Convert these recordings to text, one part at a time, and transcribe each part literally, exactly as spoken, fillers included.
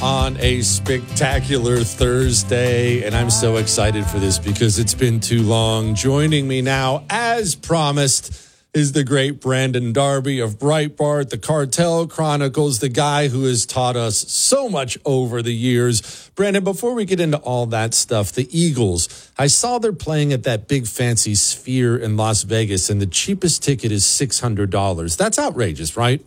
on a spectacular Thursday, and I'm so excited for this because it's been too long. Joining me now, as promised, is the great Brandon Darby of Breitbart, the Cartel Chronicles, the guy who has taught us so much over the years. Brandon, before we get into all that stuff, the Eagles, I saw they're playing at that big fancy Sphere in Las Vegas, and the cheapest ticket is six hundred dollars. That's outrageous, right?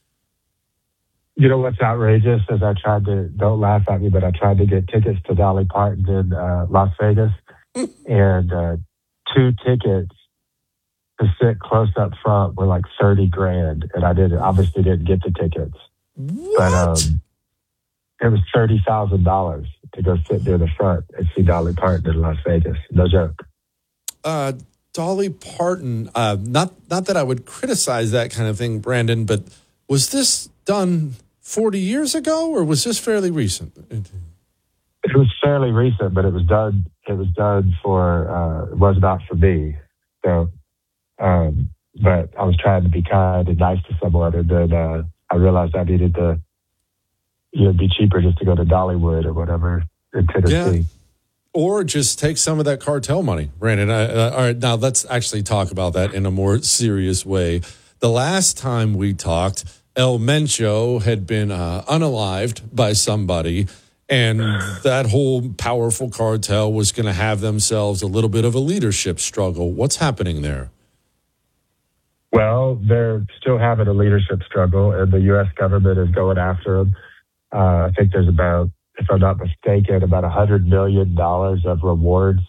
You know what's outrageous is I tried to, don't laugh at me, but I tried to get tickets to Dolly Parton in uh, Las Vegas, and uh, two tickets to sit close up front were like thirty grand, and I didn't, obviously didn't get the tickets. What? But um, it was thirty thousand dollars to go sit near the front and see Dolly Parton in Las Vegas. No joke. Uh, Dolly Parton, uh, not, not that I would criticize that kind of thing, Brandon, but was this done forty years ago, or was this fairly recent? It was fairly recent, but it was done, it was done for, uh, it was not for me. So, um, but I was trying to be kind and nice to someone, and then uh, I realized I needed to, you know, be cheaper just to go to Dollywood or whatever in Tennessee. Yeah. Or just take some of that cartel money, Brandon. I, uh, all right, now let's actually talk about that in a more serious way. The last time we talked, El Mencho had been uh, unalived by somebody, and that whole powerful cartel was going to have themselves a little bit of a leadership struggle. What's happening there? Well, they're still having a leadership struggle, and the U S government is going after them. Uh, I think there's about, if I'm not mistaken, about one hundred million dollars of rewards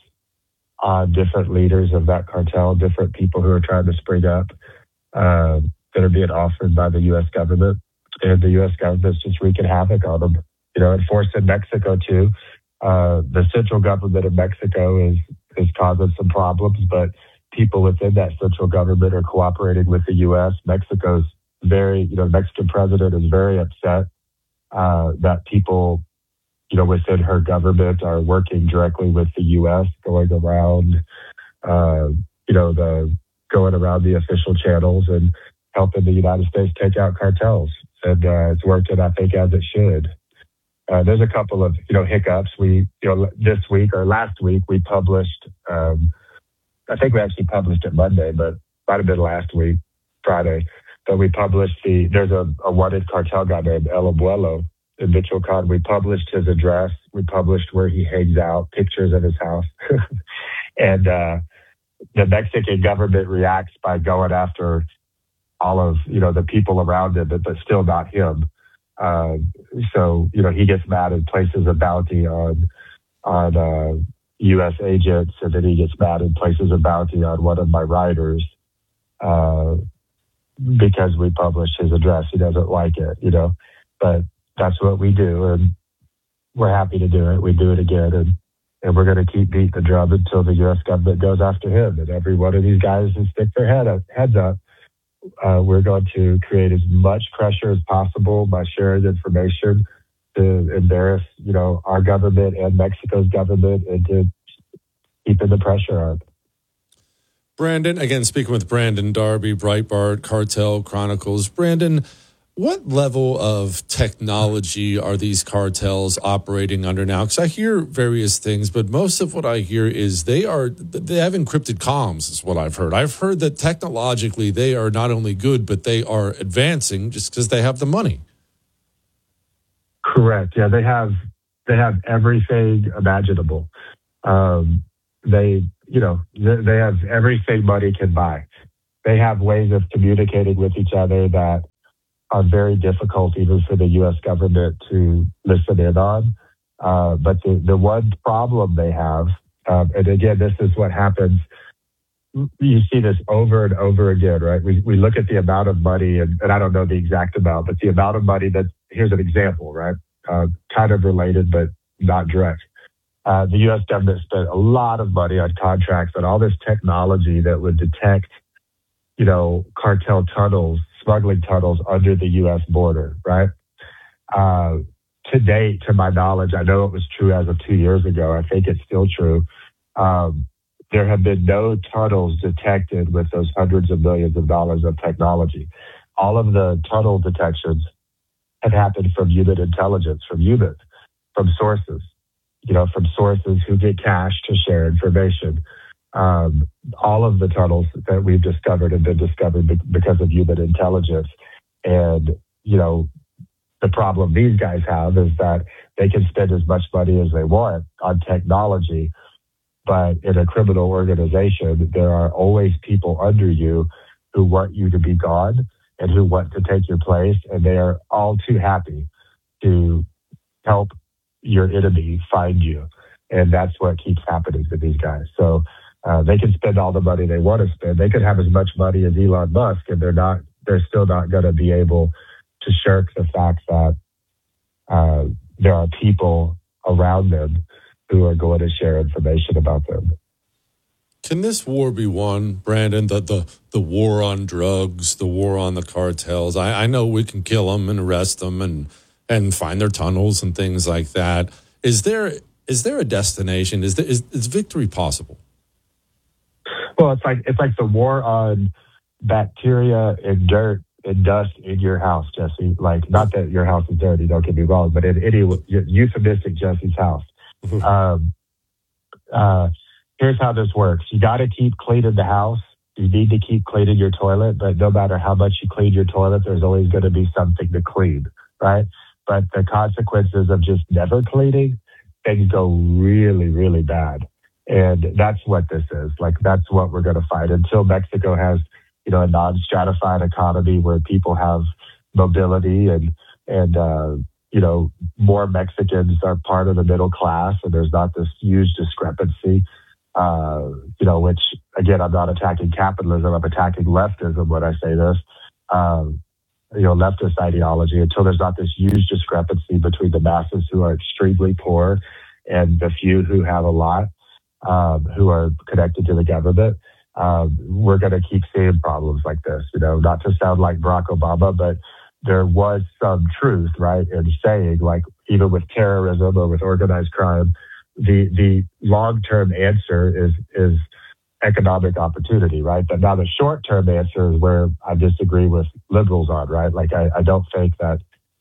on different leaders of that cartel, different people who are trying to spring up, uh, that are being offered by the U S government. And the U S government's just wreaking havoc on them. You know, enforced in Mexico, too. Uh, the central government of Mexico is, is causing some problems, but people within that central government are cooperating with the U S. Mexico's very, you know, the Mexican president is very upset uh, that people, you know, within her government are working directly with the U S, going around, uh, you know, the going around the official channels and helping the United States take out cartels. And uh, it's working, I think, as it should. Uh, there's a couple of, you know, hiccups. We, you know, this week or last week, we published, um, I think we actually published it Monday, but might have been last week, Friday. But we published the, there's a, a wanted cartel guy named El Abuelo in Michoacan. We published his address. We published where he hangs out, pictures of his house. and uh, the Mexican government reacts by going after all of, you know, the people around him, but, but still not him. Uh, so, you know, he gets mad and places a bounty on, on uh, U S agents, and then he gets mad and places a bounty on one of my writers uh, because we published his address. He doesn't like it, you know, but that's what we do, and we're happy to do it. We do it again, and, and we're going to keep beating the drum until the U S government goes after him, and every one of these guys who stick their head up, heads up. Uh, we're going to create as much pressure as possible by sharing information to embarrass, you know, our government and Mexico's government, and to keeping the pressure on. Brandon, again, speaking with Brandon Darby, Breitbart, Cartel Chronicles. Brandon, what level of technology are these cartels operating under now? Because I hear various things, but most of what I hear is they are they have encrypted comms, is what I've heard. I've heard that technologically they are not only good, but they are advancing just because they have the money. Correct. Yeah, they have they have everything imaginable. Um, they, you know, they, they have everything money can buy. They have ways of communicating with each other that are very difficult even for the U S government to listen in on. Uh, but the, the one problem they have, um, and again, this is what happens. You see this over and over again, right? We we look at the amount of money, and, and I don't know the exact amount, but the amount of money that, here's an example, right? Uh, kind of related, but not direct. Uh, the U S government spent a lot of money on contracts and all this technology that would detect, you know, cartel tunnels, smuggling tunnels under the U S border, right? Uh, to date, to my knowledge, I know it was true as of two years ago. I think it's still true. Um, there have been no tunnels detected with those hundreds of millions of dollars of technology. All of the tunnel detections have happened from human intelligence, from humans, from sources, you know, from sources who get cash to share information. Um, all of the tunnels that we've discovered have been discovered be- because of human intelligence. And, you know, the problem these guys have is that they can spend as much money as they want on technology, but in a criminal organization, there are always people under you who want you to be gone and who want to take your place, and they are all too happy to help your enemy find you. And that's what keeps happening to these guys. So uh, they can spend all the money they want to spend. They could have as much money as Elon Musk, and they're not. They're still not going to be able to shirk the fact that uh, there are people around them who are going to share information about them. Can this war be won, Brandon? The the, the war on drugs, the war on the cartels. I, I know we can kill them and arrest them and and find their tunnels and things like that. Is there is there a destination? Is there, is, is victory possible? Well, it's like it's like the war on bacteria and dirt and dust in your house, Jesse. Like, not that your house is dirty, don't get me wrong, but in any euphemistic Jesse's house. um, uh, here's how this works. You got to keep cleaning the house. You need to keep cleaning your toilet, but no matter how much you clean your toilet, there's always going to be something to clean, right? But the consequences of just never cleaning, things go really, really bad. And that's what this is. Like, that's what we're going to fight until Mexico has, you know, a non-stratified economy where people have mobility and, and, uh, you know, more Mexicans are part of the middle class, and there's not this huge discrepancy, uh, you know, which, again, I'm not attacking capitalism, I'm attacking leftism when I say this, um, you know, leftist ideology, until there's not this huge discrepancy between the masses who are extremely poor and the few who have a lot, um, who are connected to the government. Um, we're going to keep seeing problems like this, you know, not to sound like Barack Obama, but there was some truth, right, in saying, like, even with terrorism or with organized crime, the the long-term answer is is economic opportunity, right? But now the short-term answer is where I disagree with liberals on, right? Like, I, I don't think that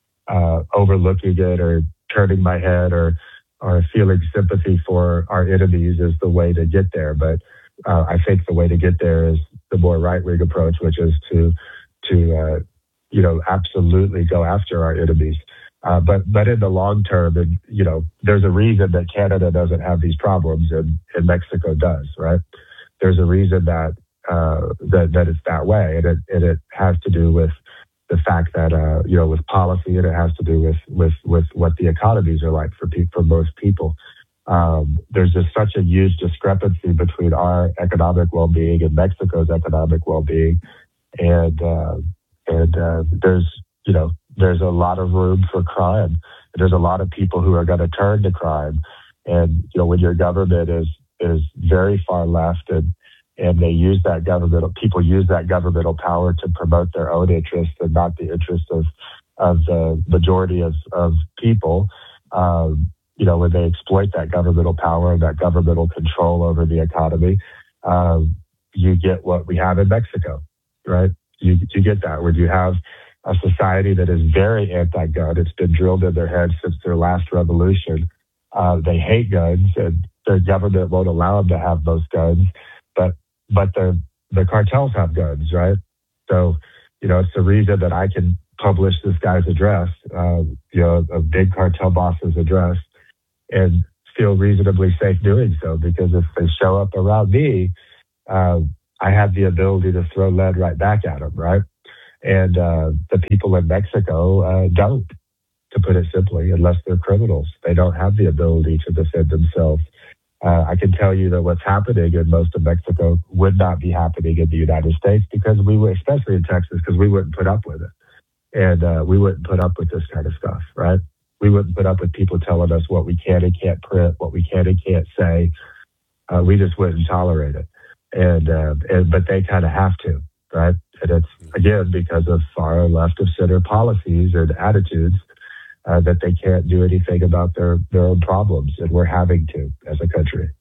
uh, overlooking it or turning my head or or feeling sympathy for our enemies is the way to get there. But uh, I think the way to get there is the more right-wing approach, which is to to uh, you know, absolutely go after our enemies. Uh, but but in the long term, and, you know, there's a reason that Canada doesn't have these problems and, and Mexico does, right? There's a reason that uh, that that it's that way, and it and it has to do with the fact that uh, you know, with policy, and it has to do with with with what the economies are like for pe- for most people. Um, there's just such a huge discrepancy between our economic well-being and Mexico's economic well-being, and uh, and uh, there's you know there's a lot of room for crime. There's a lot of people who are going to turn to crime, and you know, when your government is is very far left, and and they use that governmental people use that governmental power to promote their own interests and not the interests of of the majority of of people. Um, you know, when they exploit that governmental power and that governmental control over the economy, um, you get what we have in Mexico, right? You you get that, where you have a society that is very anti-gun. It's been drilled in their heads since their last revolution. Uh, they hate guns, and their government won't allow them to have those guns. But but the the cartels have guns, right? So, you know, it's the reason that I can publish this guy's address, uh, you know, a big cartel boss's address, and feel reasonably safe doing so, because if they show up around me, uh, I have the ability to throw lead right back at them, right? And uh, the people in Mexico uh, don't, to put it simply, unless they're criminals. They don't have the ability to defend themselves. Uh, I can tell you that what's happening in most of Mexico would not be happening in the United States, because we would, especially in Texas, because we wouldn't put up with it. And uh, we wouldn't put up with this kind of stuff, right? We wouldn't put up with people telling us what we can and can't print, what we can and can't say. Uh, we just wouldn't tolerate it. And, uh, and but they kind of have to, right? And it's, again, because of far left of center policies and attitudes uh, that they can't do anything about their, their own problems. And we're having to as a country.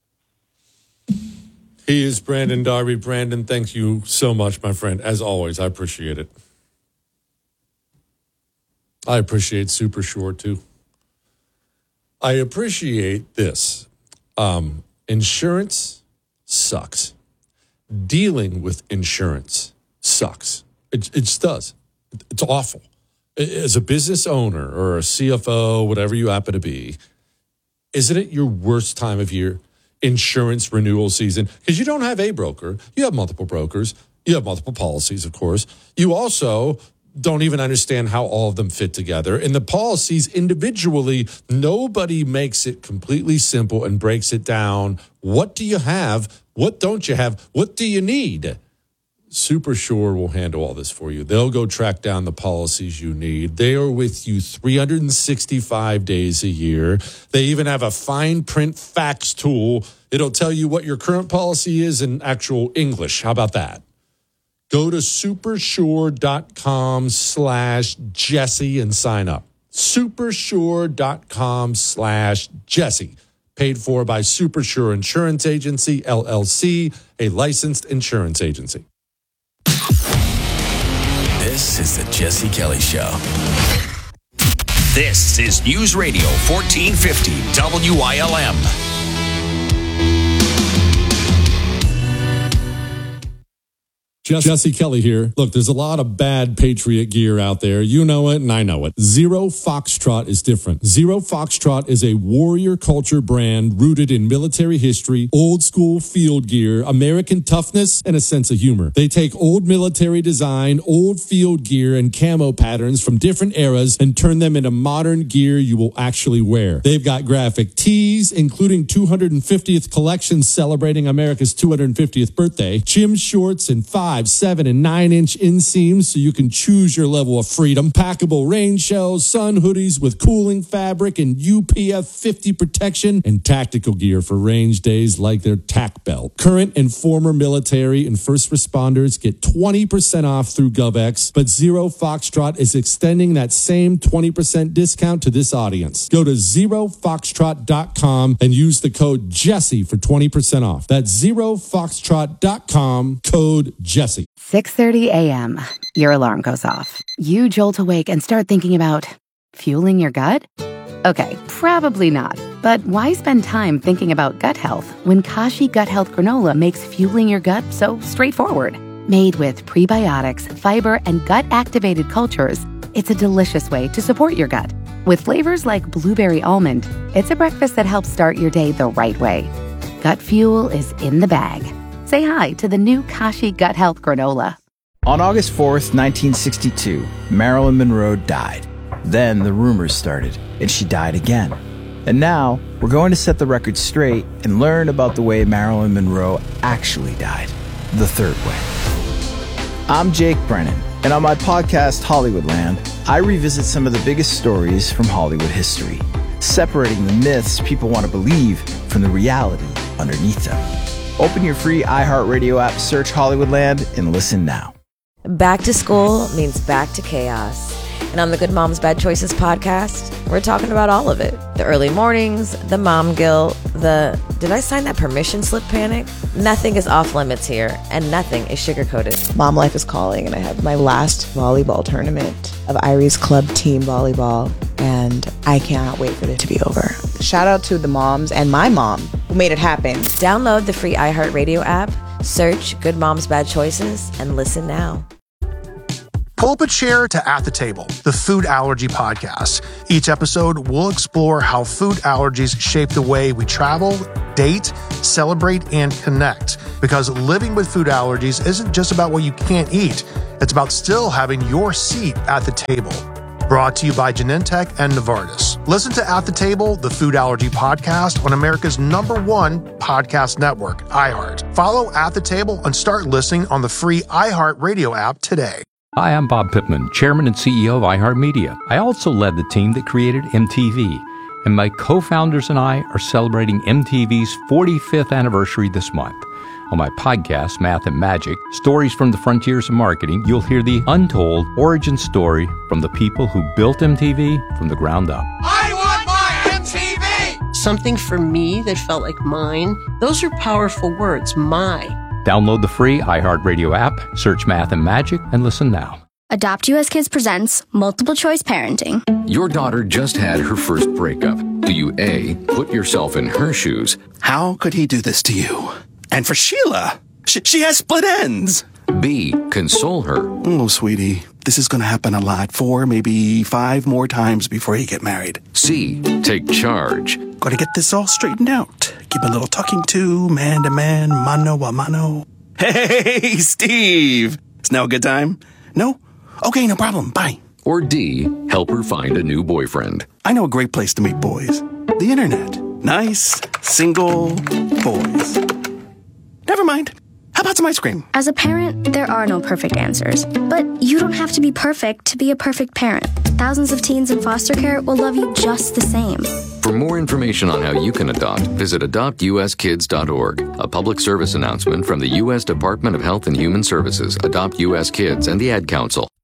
He is Brandon Darby. Brandon, thank you so much, my friend. As always, I appreciate it. I appreciate Super Shore, too. I appreciate this. Um, insurance sucks. Dealing with insurance sucks. It, it just does. It's awful. As a business owner or a C F O, whatever you happen to be, isn't it your worst time of year? Insurance renewal season? Because you don't have a broker. You have multiple brokers. You have multiple policies, of course. You also don't even understand how all of them fit together. And the policies individually, nobody makes it completely simple and breaks it down. What do you have? What don't you have? What do you need? Super Shore will handle all this for you. They'll go track down the policies you need. They are with you three hundred sixty-five days a year. They even have a fine print fax tool. It'll tell you what your current policy is in actual English. How about that? Go to supershore.com slash Jesse and sign up. Supershore.com slash Jesse. Paid for by Supershore Insurance Agency, L L C, a licensed insurance agency. This is the Jesse Kelly Show. This is News Radio fourteen fifty W I L M. Jesse Kelly here. Look, there's a lot of bad Patriot gear out there. You know it, and I know it. Zero Foxtrot is different. Zero Foxtrot is a warrior culture brand rooted in military history, old school field gear, American toughness, and a sense of humor. They take old military design, old field gear, and camo patterns from different eras and turn them into modern gear you will actually wear. They've got graphic tees, including two hundred fiftieth collections celebrating America's two hundred fiftieth birthday, gym shorts, and five, seven, and nine inch inseams so you can choose your level of freedom. Packable rain shells, sun hoodies with cooling fabric and U P F fifty protection, and tactical gear for range days like their tack belt. Current and former military and first responders get twenty percent off through GovX, but Zero Foxtrot is extending that same twenty percent discount to this audience. Go to zero foxtrot dot com and use the code Jesse for twenty percent off. That's zero foxtrot dot com, code Jesse. six thirty a.m. Your alarm goes off. You jolt awake and start thinking about fueling your gut? Okay, probably not. But why spend time thinking about gut health when Kashi Gut Health Granola makes fueling your gut so straightforward? Made with prebiotics, fiber, and gut-activated cultures, it's a delicious way to support your gut. With flavors like blueberry almond, it's a breakfast that helps start your day the right way. Gut fuel is in the bag. Say hi to the new Kashi Gut Health Granola. On August fourth, nineteen sixty-two, Marilyn Monroe died. Then the rumors started, and she died again. And now, we're going to set the record straight and learn about the way Marilyn Monroe actually died, the third way. I'm Jake Brennan, and on my podcast, Hollywoodland, I revisit some of the biggest stories from Hollywood history, separating the myths people want to believe from the reality underneath them. Open your free iHeartRadio app, search Hollywoodland, and listen now. Back to school means back to chaos. And on the Good Moms Bad Choices podcast, we're talking about all of it. The early mornings, the mom guilt, the did I sign that permission slip panic? Nothing is off limits here, and nothing is sugar-coated. Mom life is calling, and I have my last volleyball tournament of Irie's club team volleyball, and I cannot wait for it to be over. Shout out to the moms and my mom who made it happen. Download the free iHeartRadio app, search Good Moms Bad Choices, and listen now. Pull up a chair to At the Table, the food allergy podcast. Each episode, we'll explore how food allergies shape the way we travel, date, celebrate, and connect. Because living with food allergies isn't just about what you can't eat. It's about still having your seat at the table. Brought to you by Genentech and Novartis. Listen to At the Table, the food allergy podcast on America's number one podcast network, iHeart. Follow At the Table and start listening on the free iHeartRadio app today. Hi, I'm Bob Pittman, Chairman and C E O of iHeartMedia. I also led the team that created M T V, and my co-founders and I are celebrating M T V's forty-fifth anniversary this month. On my podcast, Math and Magic, Stories from the Frontiers of Marketing, you'll hear the untold origin story from the people who built M T V from the ground up. I want my M T V! Something for me that felt like mine. Those are powerful words, my. Download the free iHeartRadio app, search Math and Magic, and listen now. Adopt U S Kids presents Multiple Choice Parenting. Your daughter just had her first breakup. Do you A, put yourself in her shoes? How could he do this to you? And for Sheila, she, she has split ends. B, console her. Oh, sweetie, this is going to happen a lot. Four, maybe five more times before you get married. C, take charge. Got to get this all straightened out. Give a little talking to, man to man, mano a mano. Hey, Steve! Is now a good time? No? Okay, no problem. Bye. Or D, help her find a new boyfriend. I know a great place to meet boys. The internet. Nice, single boys. Never mind. How about some ice cream? As a parent, there are no perfect answers. But you don't have to be perfect to be a perfect parent. Thousands of teens in foster care will love you just the same. For more information on how you can adopt, visit adopt u s kids dot org. A public service announcement from the U S Department of Health and Human Services, Adopt U S Kids, and the Ad Council.